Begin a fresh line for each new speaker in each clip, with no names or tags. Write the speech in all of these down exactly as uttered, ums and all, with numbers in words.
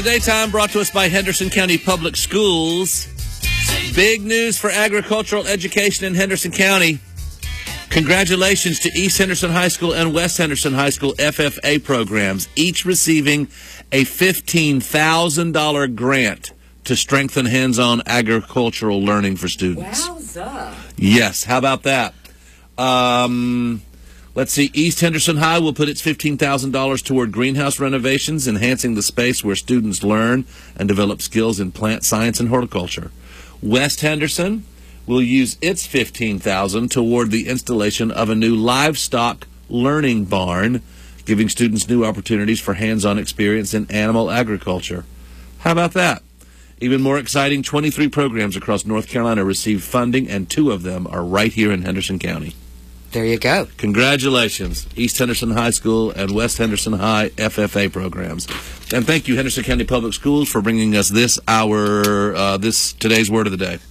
Daytime brought to us by Henderson County Public Schools. Big news for agricultural education in Henderson County. Congratulations to East Henderson High School and West Henderson High School F F A programs, each receiving a fifteen thousand dollars grant to strengthen hands-on agricultural learning for students.
Wowza.
Yes, how about that? Um... Let's see, East Henderson High will put its fifteen thousand dollars toward greenhouse renovations, enhancing the space where students learn and develop skills in plant science and horticulture. West Henderson will use its fifteen thousand dollars toward the installation of a new livestock learning barn, giving students new opportunities for hands-on experience in animal agriculture. How about that? Even more exciting, twenty-three programs across North Carolina received funding, and two of them are right here in Henderson County.
There you go.
Congratulations, East Henderson High School and West Henderson High F F A programs. And thank you, Henderson County Public Schools, for bringing us this hour, uh, this today's word of the day.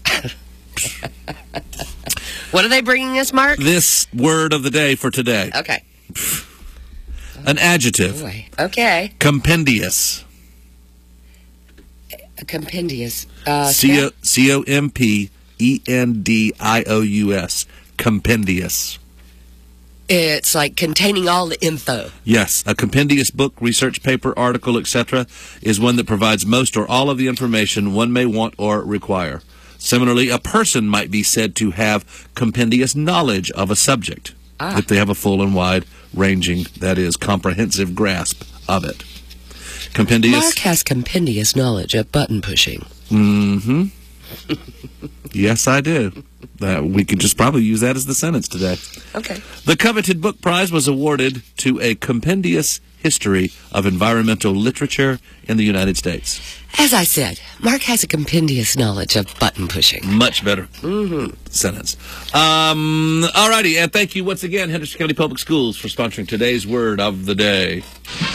What are they bringing us, Mark?
This word of the day for today.
Okay.
An adjective.
Boy. Okay.
Compendious.
A compendious. Uh,
C O M P E N D I O U S. Compendious.
It's like containing all the info.
Yes, a compendious book, research paper, article, et cetera is one that provides most or all of the information one may want or require. Similarly, a person might be said to have compendious knowledge of a subject
ah.
if they have a full and wide-ranging, that is, comprehensive grasp of it. Compendious.
Mark has compendious knowledge of button pushing.
Mm-hmm. Yes, I do. Uh, we could just probably use that as the sentence today.
Okay.
The coveted book prize was awarded to a compendious history of environmental literature in the United States.
As I said, Mark has a compendious knowledge of button pushing.
Much better
mm-hmm.
sentence. Um, all righty, and thank you once again, Henderson County Public Schools, for sponsoring today's word of the day.